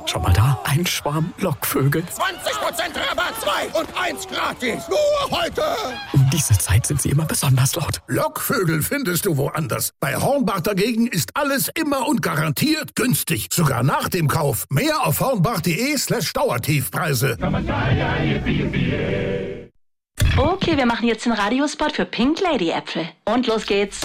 Schau mal da, ein Schwarm Lockvögel. 20% Rabatt, 2 und 1 gratis. Nur heute. Um diese Zeit sind sie immer besonders laut. Lockvögel findest du woanders. Bei Hornbach dagegen ist alles immer und garantiert günstig. Sogar nach dem Kauf. Mehr auf hornbach.de/Dauertiefpreise. Okay, wir machen jetzt den Radiospot für Pink Lady Äpfel. Und los geht's.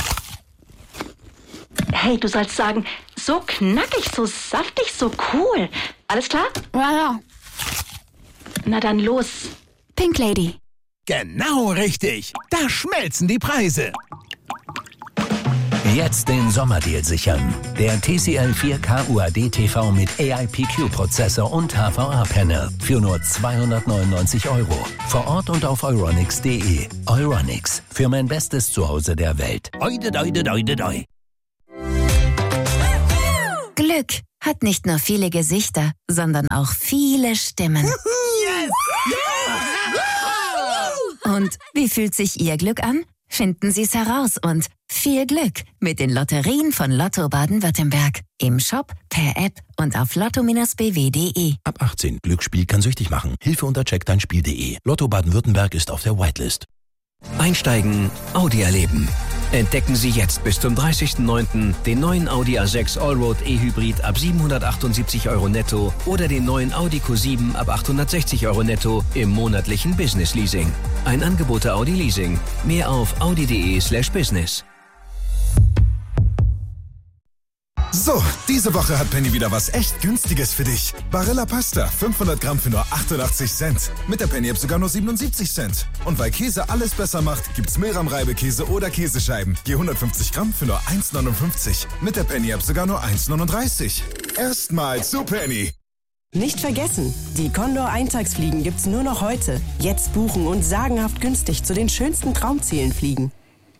Hey, du sollst sagen, so knackig, so saftig, so cool. Alles klar? Ja. Na dann los. Pink Lady. Genau richtig. Da schmelzen die Preise. Jetzt den Sommerdeal sichern. Der TCL 4K UHD TV mit AIPQ-Prozessor und HVA-Panel für nur 299 €. Vor Ort und auf euronics.de. Euronics, für mein bestes Zuhause der Welt. Oide, doide, doide, doi. Glück hat nicht nur viele Gesichter, sondern auch viele Stimmen. Yes! Und wie fühlt sich Ihr Glück an? Finden Sie es heraus und viel Glück mit den Lotterien von Lotto Baden-Württemberg. Im Shop, per App und auf lotto-bw.de. Ab 18. Glücksspiel kann süchtig machen. Hilfe unter checkdeinspiel.de. Lotto Baden-Württemberg ist auf der Whitelist. Einsteigen, Audi erleben. Entdecken Sie jetzt bis zum 30.09. den neuen Audi A6 Allroad E-Hybrid ab 778 € netto oder den neuen Audi Q7 ab 860 € netto im monatlichen Business Leasing. Ein Angebot der Audi Leasing. Mehr auf audi.de/business. So, diese Woche hat Penny wieder was echt Günstiges für dich. Barilla Pasta, 500 Gramm für nur 88 Cent. Mit der Penny-App sogar nur 77 Cent. Und weil Käse alles besser macht, gibt's Meram-Reibekäse oder Käsescheiben. Je 150 Gramm für nur 1,59. Mit der Penny-App sogar nur 1,39. Erstmal zu Penny. Nicht vergessen, die Condor Eintagsfliegen gibt's nur noch heute. Jetzt buchen und sagenhaft günstig zu den schönsten Traumzielen fliegen.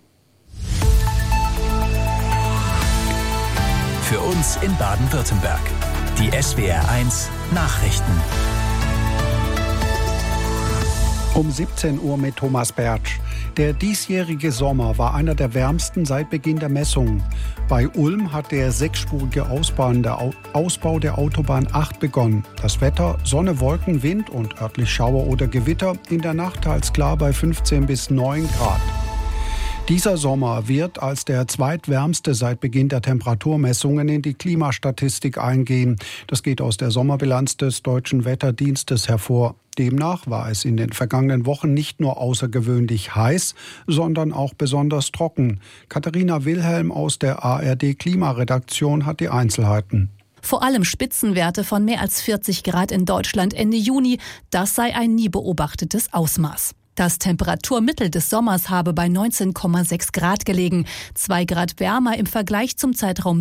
Für uns in Baden-Württemberg. Die SWR1 Nachrichten. Um 17 Uhr mit Thomas Bertsch. Der diesjährige Sommer war einer der wärmsten seit Beginn der Messungen. Bei Ulm hat der sechsspurige Ausbau der Autobahn 8 begonnen. Das Wetter: Sonne, Wolken, Wind und örtlich Schauer oder Gewitter. In der Nacht teils klar bei 15 bis 9 Grad. Dieser Sommer wird als der zweitwärmste seit Beginn der Temperaturmessungen in die Klimastatistik eingehen. Das geht aus der Sommerbilanz des Deutschen Wetterdienstes hervor. Demnach war es in den vergangenen Wochen nicht nur außergewöhnlich heiß, sondern auch besonders trocken. Katharina Wilhelm aus der ARD-Klimaredaktion hat die Einzelheiten. Vor allem Spitzenwerte von mehr als 40 Grad in Deutschland Ende Juni. Das sei ein nie beobachtetes Ausmaß. Das Temperaturmittel des Sommers habe bei 19,6 Grad gelegen, 2 Grad wärmer im Vergleich zum Zeitraum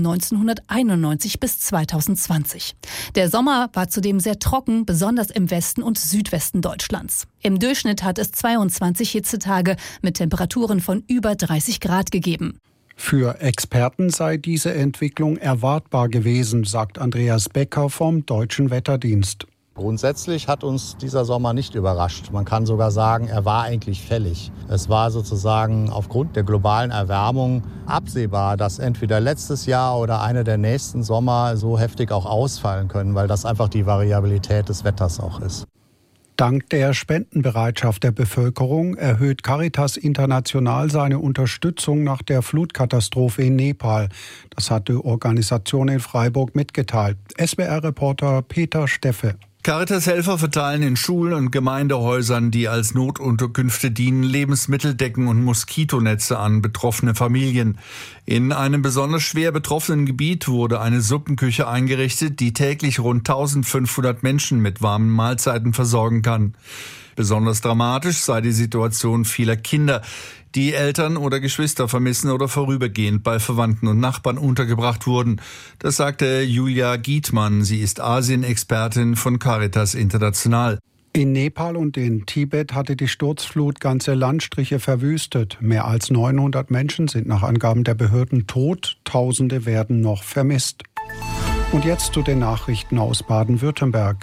1991 bis 2020. Der Sommer war zudem sehr trocken, besonders im Westen und Südwesten Deutschlands. Im Durchschnitt hat es 22 Hitzetage mit Temperaturen von über 30 Grad gegeben. Für Experten sei diese Entwicklung erwartbar gewesen, sagt Andreas Becker vom Deutschen Wetterdienst. Grundsätzlich hat uns dieser Sommer nicht überrascht. Man kann sogar sagen, er war eigentlich fällig. Es war sozusagen aufgrund der globalen Erwärmung absehbar, dass entweder letztes Jahr oder einer der nächsten Sommer so heftig auch ausfallen können, weil das einfach die Variabilität des Wetters auch ist. Dank der Spendenbereitschaft der Bevölkerung erhöht Caritas International seine Unterstützung nach der Flutkatastrophe in Nepal. Das hat die Organisation in Freiburg mitgeteilt. SWR-Reporter Peter Steffe. Caritas-Helfer verteilen in Schulen und Gemeindehäusern, die als Notunterkünfte dienen, Lebensmitteldecken und Moskitonetze an betroffene Familien. In einem besonders schwer betroffenen Gebiet wurde eine Suppenküche eingerichtet, die täglich rund 1500 Menschen mit warmen Mahlzeiten versorgen kann. Besonders dramatisch sei die Situation vieler Kinder, die Eltern oder Geschwister vermissen oder vorübergehend bei Verwandten und Nachbarn untergebracht wurden. Das sagte Julia Gietmann. Sie ist Asien-Expertin von Caritas International. In Nepal und in Tibet hatte die Sturzflut ganze Landstriche verwüstet. Mehr als 900 Menschen sind nach Angaben der Behörden tot. Tausende werden noch vermisst. Und jetzt zu den Nachrichten aus Baden-Württemberg.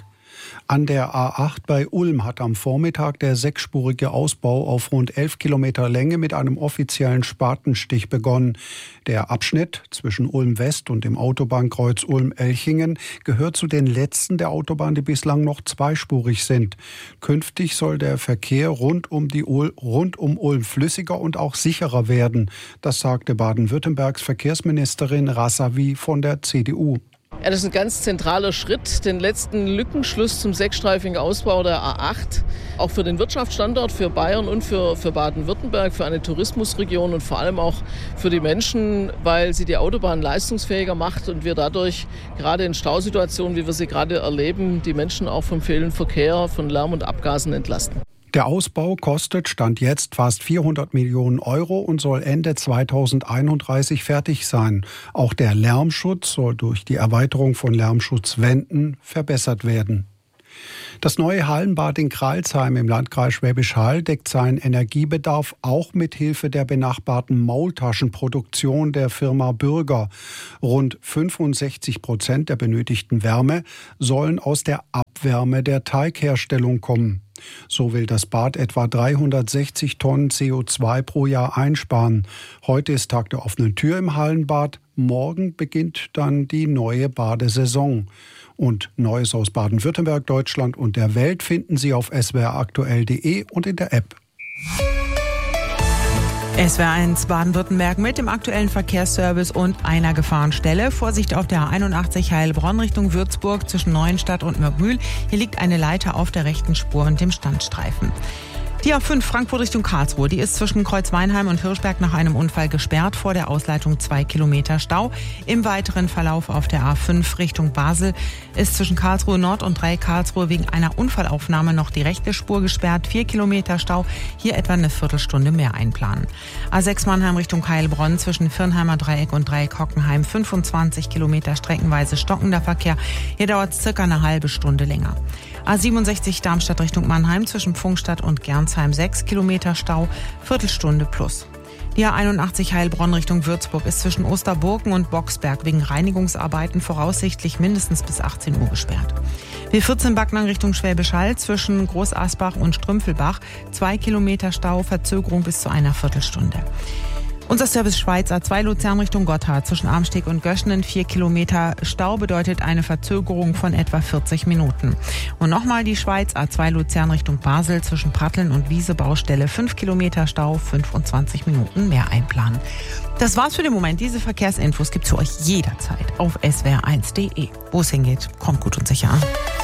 An der A8 bei Ulm hat am Vormittag der sechsspurige Ausbau auf rund 11 Kilometer Länge mit einem offiziellen Spatenstich begonnen. Der Abschnitt zwischen Ulm West und dem Autobahnkreuz Ulm-Elchingen gehört zu den letzten der Autobahn, die bislang noch zweispurig sind. Künftig soll der Verkehr rund um Ulm flüssiger und auch sicherer werden. Das sagte Baden-Württembergs Verkehrsministerin Rasavi von der CDU. Ja, das ist ein ganz zentraler Schritt, den letzten Lückenschluss zum sechsstreifigen Ausbau der A8. Auch für den Wirtschaftsstandort, für Bayern und für Baden-Württemberg, für eine Tourismusregion und vor allem auch für die Menschen, weil sie die Autobahn leistungsfähiger macht und wir dadurch gerade in Stausituationen, wie wir sie gerade erleben, die Menschen auch vom fehlenden Verkehr, von Lärm und Abgasen entlasten. Der Ausbau kostet Stand jetzt fast 400 Millionen Euro und soll Ende 2031 fertig sein. Auch der Lärmschutz soll durch die Erweiterung von Lärmschutzwänden verbessert werden. Das neue Hallenbad in Crailsheim im Landkreis Schwäbisch Hall deckt seinen Energiebedarf auch mit Hilfe der benachbarten Maultaschenproduktion der Firma Bürger. Rund 65% der benötigten Wärme sollen aus der Abwärme der Teigherstellung kommen. So will das Bad etwa 360 Tonnen CO2 pro Jahr einsparen. Heute ist Tag der offenen Tür im Hallenbad. Morgen beginnt dann die neue Badesaison. Und Neues aus Baden-Württemberg, Deutschland und der Welt finden Sie auf swraktuell.de und in der App. SWR1 Baden-Württemberg mit dem aktuellen Verkehrsservice und einer Gefahrenstelle. Vorsicht auf der A81 Heilbronn Richtung Würzburg zwischen Neuenstadt und Mörgmühl. Hier liegt eine Leiter auf der rechten Spur und dem Standstreifen. Die A5 Frankfurt Richtung Karlsruhe, die ist zwischen Kreuzweinheim und Hirschberg nach einem Unfall gesperrt. Vor der Ausleitung 2 Kilometer Stau. Im weiteren Verlauf auf der A5 Richtung Basel ist zwischen Karlsruhe Nord und Dreieck Karlsruhe wegen einer Unfallaufnahme noch die rechte Spur gesperrt. 4 Kilometer Stau, hier etwa eine Viertelstunde mehr einplanen. A6 Mannheim Richtung Heilbronn zwischen Firnheimer Dreieck und Dreieck Hockenheim 25 Kilometer streckenweise stockender Verkehr. Hier dauert es circa eine halbe Stunde länger. A67 Darmstadt Richtung Mannheim zwischen Pfungstadt und Gernsheim 6 Kilometer Stau, Viertelstunde plus. Die A81 Heilbronn Richtung Würzburg ist zwischen Osterburgen und Boxberg wegen Reinigungsarbeiten voraussichtlich mindestens bis 18 Uhr gesperrt. B14 Backnang Richtung Schwäbisch Hall zwischen Großasbach und Strümpfelbach 2 Kilometer Stau, Verzögerung bis zu einer Viertelstunde. Unser Service Schweiz A2 Luzern Richtung Gotthard zwischen Armsteg und Göschenen 4 Kilometer Stau bedeutet eine Verzögerung von etwa 40 Minuten. Und nochmal die Schweiz A2 Luzern Richtung Basel zwischen Pratteln und Wiese Baustelle 5 Kilometer Stau, 25 Minuten mehr einplanen. Das war's für den Moment. Diese Verkehrsinfos gibt's für euch jederzeit auf swr1.de. Wo es hingeht, kommt gut und sicher an.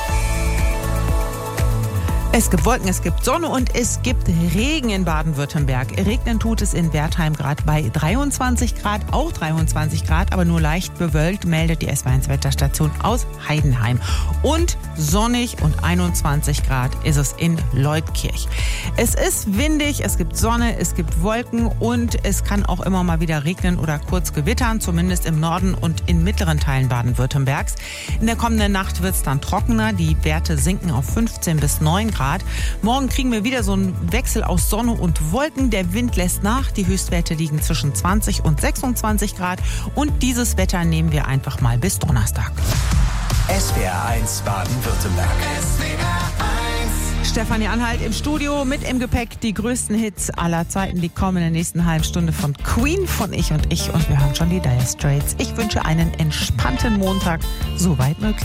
Es gibt Wolken, es gibt Sonne und es gibt Regen in Baden-Württemberg. Regnen tut es in Wertheim gerade bei 23 Grad, auch 23 Grad, aber nur leicht bewölkt, meldet die SW1 Wetterstation aus Heidenheim. Und sonnig und 21 Grad ist es in Leutkirch. Es ist windig, es gibt Sonne, es gibt Wolken und es kann auch immer mal wieder regnen oder kurz gewittern, zumindest im Norden und in mittleren Teilen Baden-Württembergs. In der kommenden Nacht wird es dann trockener, die Werte sinken auf 15 bis 9 Grad. Morgen kriegen wir wieder so einen Wechsel aus Sonne und Wolken. Der Wind lässt nach. Die Höchstwerte liegen zwischen 20 und 26 Grad. Und dieses Wetter nehmen wir einfach mal bis Donnerstag. SWR1 Baden-Württemberg. Stefanie Anhalt im Studio mit im Gepäck die größten Hits aller Zeiten. Die kommen in der nächsten halben Stunde von Queen, von Ich und wir hören schon die Dire Straits. Ich wünsche einen entspannten Montag, soweit möglich.